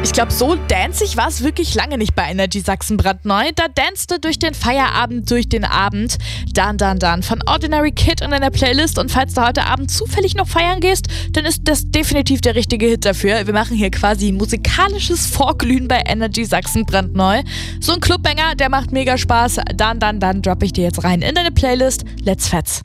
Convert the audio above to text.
Ich glaube, so danceig war es wirklich lange nicht bei Energy Sachsen brandneu. Da danst du durch den Feierabend, durch den Abend. Dann von Ordinary Kid in deiner Playlist. Und falls du heute Abend zufällig noch feiern gehst, dann ist das definitiv der richtige Hit dafür. Wir machen hier quasi musikalisches Vorglühen bei Energy Sachsen brandneu. So ein Clubbanger, der macht mega Spaß. Dann droppe ich dir jetzt rein in deine Playlist. Let's fetz.